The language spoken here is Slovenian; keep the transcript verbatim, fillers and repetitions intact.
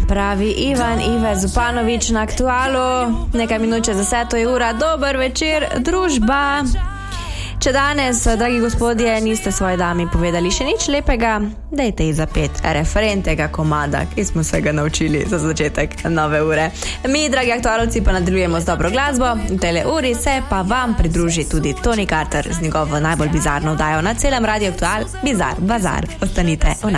pravi Ivan Ive Zupanovič na Aktualu. Nekaj minut čez deseto je ura. Dober večer, družba. Če danes, dragi gospodje, niste svoji dami povedali še nič lepega, dajte ji zapet refren tega komada, ki smo se ga naučili za začetek nove ure. Mi, dragi aktualovci, pa nadaljujemo z dobro glasbo. V tele uri se pa vam pridruži tudi Tony Carter z njegovo najbolj bizarno vdajo na celem Radio Aktual, Bizar Bazar. Ostanite v